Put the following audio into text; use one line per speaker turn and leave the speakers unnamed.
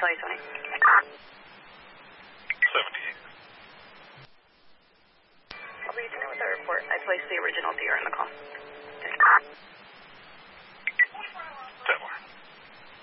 tell you, Tony.
78.
I'll be dealing with the report. I placed the original deer in the call. Okay.